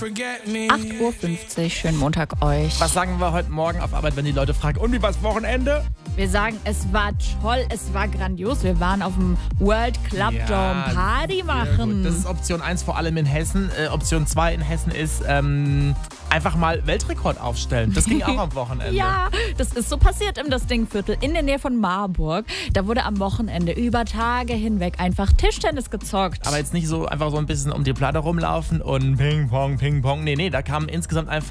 8:50 Uhr, schönen Montag euch. Was sagen wir heute Morgen auf Arbeit, wenn die Leute fragen, und wie war's Wochenende? Wir sagen, es war toll, es war grandios. Wir waren auf dem World Club Dome Party machen. Das ist Option 1, vor allem in Hessen. Option 2 in Hessen ist einfach mal Weltrekord aufstellen. Das ging auch am Wochenende. Ja, das ist so passiert im Das Ding-Viertel in der Nähe von Marburg. Da wurde am Wochenende über Tage hinweg einfach Tischtennis gezockt. Aber jetzt nicht so einfach so ein bisschen um die Platte rumlaufen und Ping-Pong, Ping-Pong. Nee, da kamen insgesamt einfach